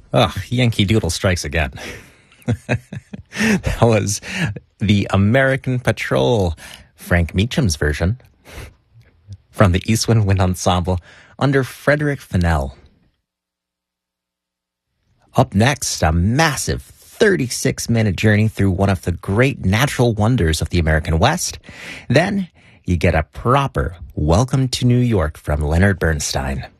Oh, Yankee Doodle strikes again. That was the American Patrol, Frank Meacham's version, from the Eastwind Wind Ensemble under Frederick Fennell. Up next, a massive 36-minute journey through one of the great natural wonders of the American West. Then you get a proper Welcome to New York from Leonard Bernstein.